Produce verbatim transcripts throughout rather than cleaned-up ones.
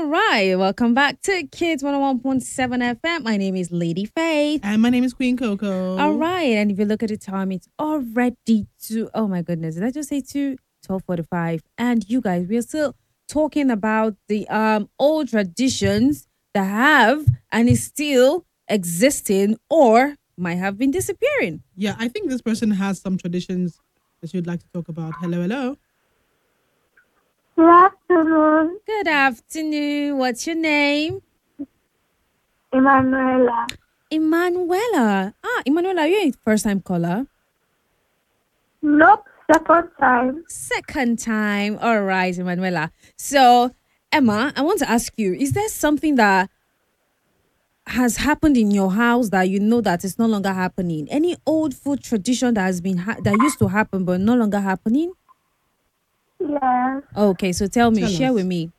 All right, welcome back to Kids one oh one point seven F M. My name is Lady Faith. And my name is Queen Coco. All right, and if you look at the time, it's already two. Oh my goodness, did I just say two? twelve forty-five. And you guys, we're still talking about the um old traditions that have and is still existing or might have been disappearing. Yeah, I think this person has some traditions that you'd like to talk about. Hello, hello. Good afternoon, Good afternoon. What's your name? Emanuela. Emanuela. Ah, Emanuela, you're a first time caller. Nope, second time. Second time. All right, Emanuela. So, Emma, I want to ask you, is there something that has happened in your house that you know that is no longer happening? Any old food tradition that has been ha- that used to happen but no longer happening? Yes. Okay, so tell me, Tell share us. with me.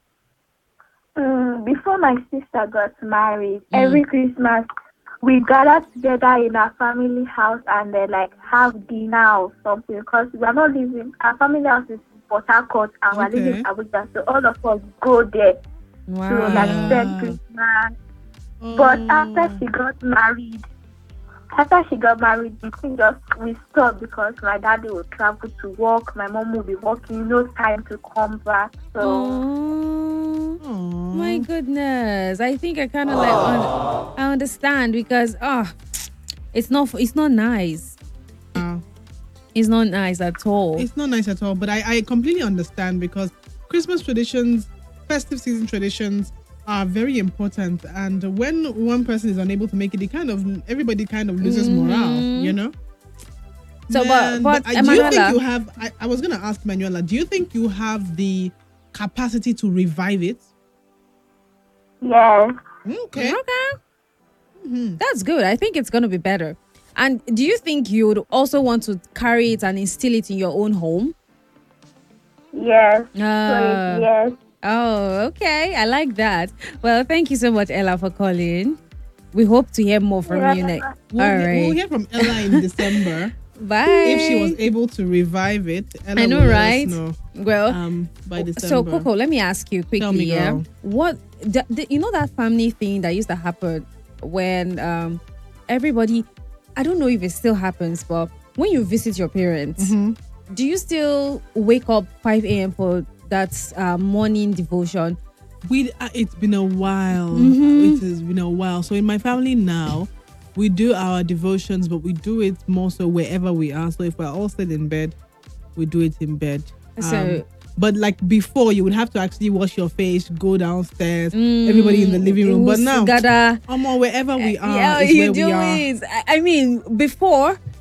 Mm, before my sister got married, every Christmas we gather together in our family house and they like have dinner or something because we are not living. Our family house is in Port Harcourt and we are living Okay. in Abuja, so all of us go there to like Wow. spend Christmas. But after she got married, after she got married, the thing just we stopped because my daddy would travel to work, my mom would be working, no time to come back. So Oh, Aw. my goodness. I think I kind of like un- I understand because ah, it's not it's not nice. Uh, It's not nice at all. it's not nice at all, but I, I completely understand because Christmas traditions, festive season traditions are very important. And when one person is unable to make it, it kind of everybody kind of loses morale, you know? So, but- Man, but, I, do you think Emanuela- you have? I, I was gonna ask Manuela, do you think you have the capacity to revive it? yes, Okay. Okay. That's good. I think it's going to be better. And do you think you would also want to carry it and instill it in your own home? yes, Uh, so yes. Oh, okay. I like that. Well, thank you so much, Ella, for calling. We hope to hear more from Yeah. you next. We'll, All hear, right. we'll hear from Ella in December. Bye. If she was able to revive it, Ella I know, will let us right? know, well, um, by December. so Coco, let me ask you quickly. Tell me, yeah, girl. what the, the, you know that family thing that used to happen when um everybody, I don't know if it still happens, but when you visit your parents, Mm-hmm. do you still wake up five a.m. for that uh, morning devotion? We uh, it's been a while. Mhm. It has been a while. So in my family now, we do our devotions, but we do it more so wherever we are. So if we're all still in bed, we do it in bed. So- but like before, you would have to actually wash your face, go downstairs, everybody in the living room. But now, Gather, um, wherever we are yeah, is you where do we are. it. I- I mean, before